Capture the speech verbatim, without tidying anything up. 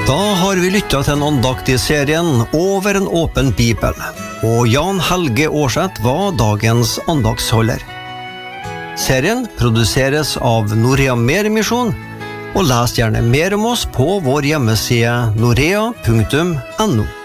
Da har vi lyttet til en andakt i serien Over en åpen bibel, og Jan Helge Årseth var dagens andaktsholder. Serien produseres av Norea Mer-misjon, og les gjerne mer om oss på vår hjemmeside norea punktum no.